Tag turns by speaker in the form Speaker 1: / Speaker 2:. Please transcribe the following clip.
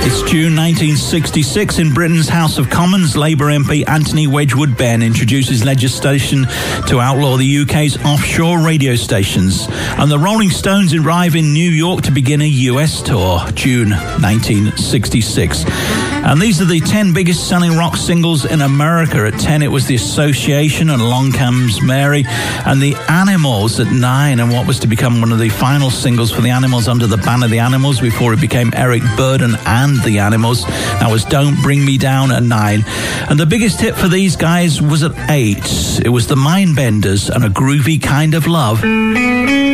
Speaker 1: It's June 1966. In Britain's House of Commons, Labour MP Anthony Wedgwood Benn introduces legislation to outlaw the UK's offshore radio stations. And the Rolling Stones arrive in New York to begin a US tour, June 1966. And these are the 10 biggest selling rock singles in America. At 10, it was The Association and Along Comes Mary, and The Animals at 9, and what was to become one of the final singles for The Animals under the banner The Animals before it became Eric Burdon and The Animals. That was Don't Bring Me Down at 9. And the biggest hit for these guys was at 8. It was The Mindbenders and A Groovy Kind of Love.